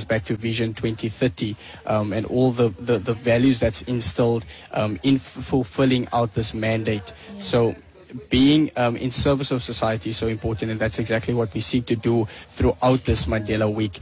back to Vision 2030 and all the values that's instilled in fulfilling out this mandate. So being in service of society is so important, and that's exactly what we seek to do throughout this Mandela Week.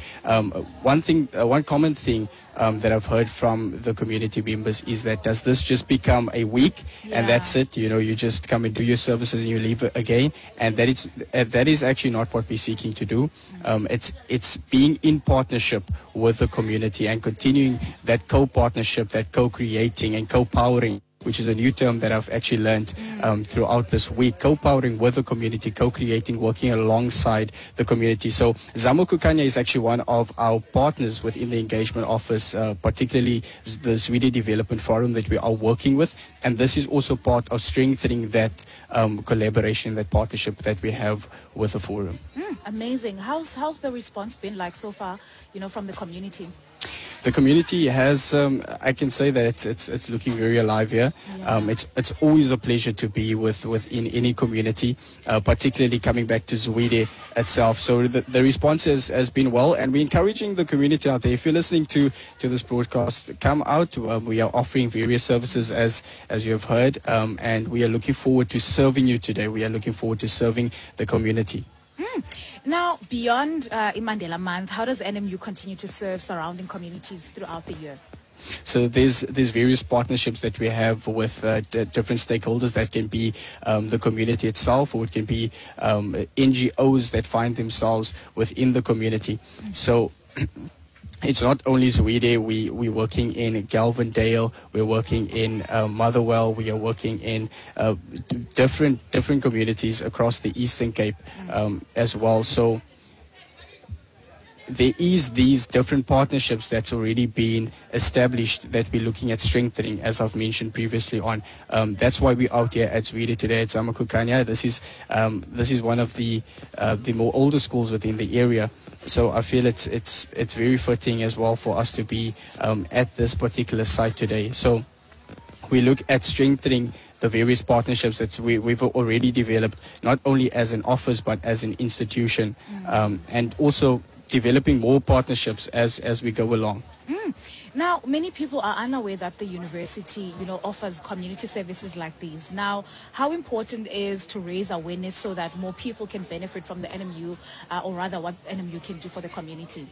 One common thing that I've heard from the community members is that does this just become a week and that's it? You know, you just come and do your services and you leave again, and that is actually not what we're seeking to do. It's being in partnership with the community and continuing that co-partnership, that co-creating and co-powering, which is a new term that I've actually learned throughout this week. Co-powering with the community, co-creating, working alongside the community. So Zama Kukanya is actually one of our partners within the engagement office, particularly the Zwide Development Forum that we are working with. And this is also part of strengthening that collaboration, that partnership that we have with the forum. Amazing. How's the response been like so far, from the community? The community has, I can say that it's looking very alive here. It's always a pleasure to be within any community, particularly coming back to Zwide itself. So the response has been well, and we're encouraging the community out there. If you're listening to this broadcast, come out. We are offering various services as you have heard, and we are looking forward to serving you today. We are looking forward to serving the community. Now, beyond Mandela Month, how does NMU continue to serve surrounding communities throughout the year? So there's various partnerships that we have with different stakeholders. That can be the community itself, or it can be NGOs that find themselves within the community. So it's not only Zwide. We're working in Galvindale. We're working in Motherwell. We are working in different communities across the Eastern Cape as well. So there is these different partnerships that's already been established that we're looking at strengthening, as I've mentioned previously on. That's why we're out here at Zwide today at Zama Kukanya. This is one of the more older schools within the area. So I feel it's very fitting as well for us to be at this particular site today. So we look at strengthening the various partnerships that we've already developed, not only as an office but as an institution, and also developing more partnerships as we go along. Now, many people are unaware that the university, offers community services like these. Now, how important is to raise awareness so that more people can benefit from the NMU, or rather what NMU can do for the community?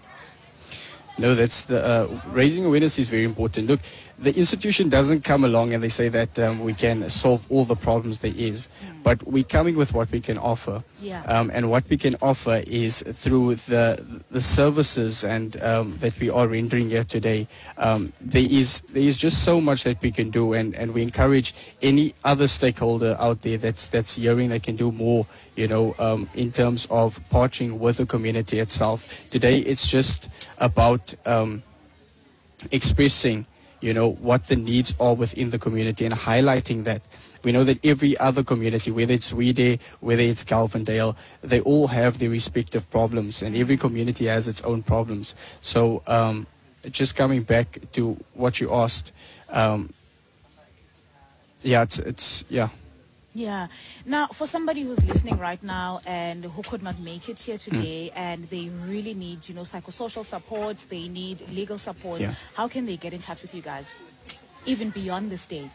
No, that's raising awareness is very important. Look, the institution doesn't come along and they say that we can solve all the problems there is, but we're coming with what we can offer. And what we can offer is through the services and that we are rendering here today. There is just so much that we can do, and we encourage any other stakeholder out there that's hearing that can do more, in terms of partnering with the community itself. Today, it's just about expressing what the needs are within the community and highlighting that. We know that every other community, whether it's Zwide, whether it's Galvindale, they all have their respective problems, and every community has its own problems. So just coming back to what you asked, Yeah. Now, for somebody who's listening right now and who could not make it here today, and they really need, psychosocial support, they need legal support, how can they get in touch with you guys, even beyond this day?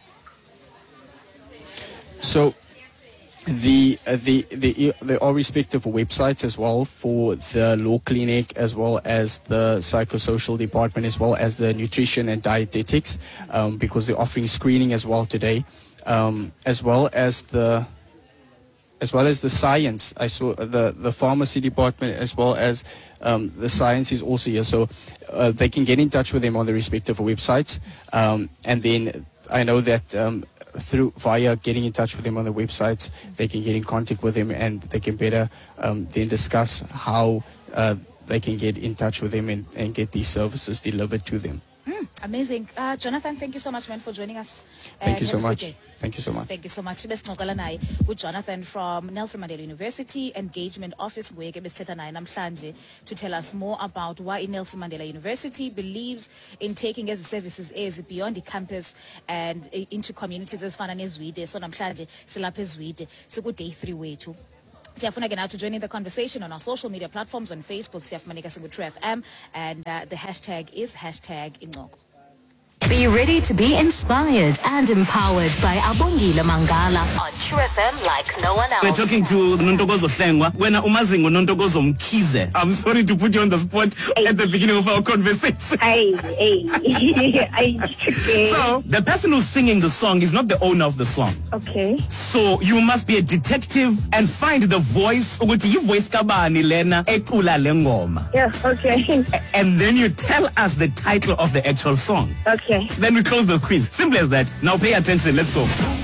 So there are respective websites as well for the law clinic, as well as the psychosocial department, as well as the nutrition and dietetics, because they're offering screening as well today. As well as the science. I saw the pharmacy department, as well as the science is also here. So they can get in touch with them on the respective websites. And then I know that via getting in touch with them on the websites, they can get in contact with them, and they can better then discuss how they can get in touch with them and get these services delivered to them. Amazing. Jonathan, thank you so much, man, for joining us. Thank you so much. Thank you so much. Thank you so much. With Jonathan from Nelson Mandela University Engagement Office, to tell us more about why Nelson Mandela University believes in taking as services is beyond the campus and into communities as far as Zwide. So namhlanje silapha eZwide. So good day 3 way too. Siyafuna ke now to join in the conversation on our social media platforms on Facebook, siyafumaneka singu-True FM, and the hashtag is #Ingxoxo. Be ready to be inspired and empowered by Abongile Mangala on True FM like no one else. We're talking to Nontokozo Hlengwa. When Umazingo Nontokozo Mkhize. I'm sorry to put you on the spot at the beginning of our conversation. So, the person who's singing the song is not the owner of the song. Okay. So, you must be a detective and find the voice. Voice kabani lena ecula le ngoma. Yeah, okay. And then you tell us the title of the actual song. Okay. Then we close the quiz. Simple as that. Now pay attention. Let's go.